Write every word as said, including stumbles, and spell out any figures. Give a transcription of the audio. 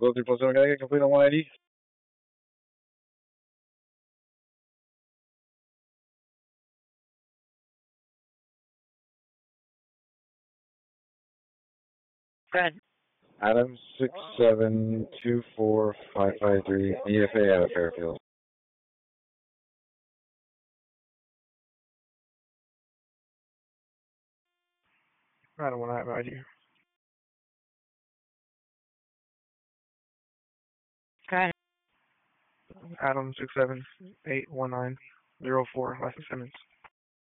Go three plus seven, can I get complete on one I D? Good. Adam six seven two four five five three E F A out of Fairfield. I don't want to have I D. Good. Adam six seven eight one nine zero four Leslie Simmons.